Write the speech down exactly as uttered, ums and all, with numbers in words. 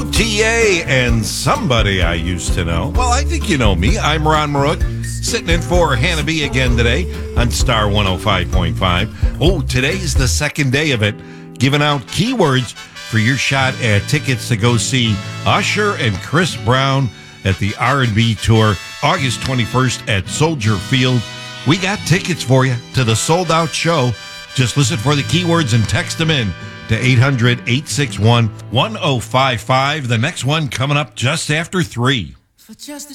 O T A and Somebody I Used to Know. Well, I think you know me. I'm Ron Marook, sitting in for Hannah B again today on Star one oh five point five. Oh, today's the second day of it, giving out keywords for your shot at tickets to go see Usher and Chris Brown at the R and B Tour, August twenty-first at Soldier Field. We got tickets for you to the sold-out show. Just listen for the keywords and text them in to eight hundred, eight six one, one oh five five. The next one coming up just after three. For just